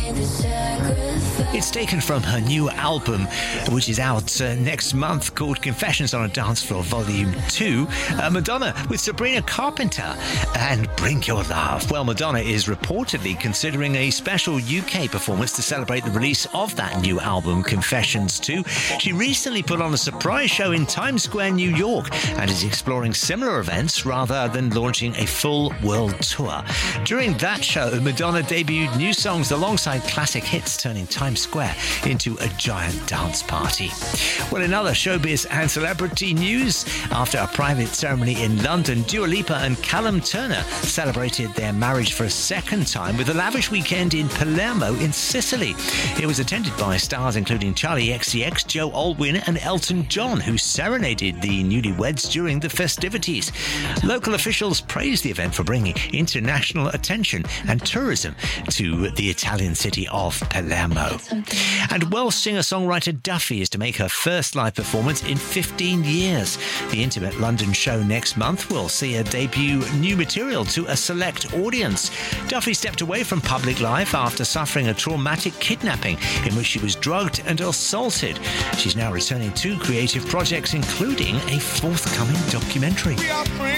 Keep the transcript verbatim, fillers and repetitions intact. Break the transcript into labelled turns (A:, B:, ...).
A: It's taken from her new album, which is out uh, next month, called Confessions on a Dance Floor Volume two. Uh, Madonna with Sabrina Carpenter and Bring Your Love. Well, Madonna is reportedly considering a special U K performance to celebrate the release of that new album, Confessions two. She recently put on a surprise show in Times Square, New York, and is exploring similar events rather than launching a full world tour. During that show, Madonna debuted new songs alongside classic hits, turning Times Square into a giant dance party. Well, in other showbiz and celebrity news, after a private ceremony in London, Dua Lipa and Callum Turner celebrated their marriage for a second time with a lavish weekend in Palermo in Sicily. It was attended by stars including Charlie X C X, Joe Alwyn and Elton John, who serenaded the newlyweds during the festivities. Local officials praised the event for bringing international attention and tourism to the Italian city of Palermo. And Welsh singer-songwriter Duffy is to make her first live performance in fifteen years. The intimate London show next month will see her debut new material to a select audience. Duffy stepped away from public life after suffering a traumatic kidnapping in which she was drugged and assaulted. She's now returning to creative projects, including a forthcoming documentary.
B: We are free.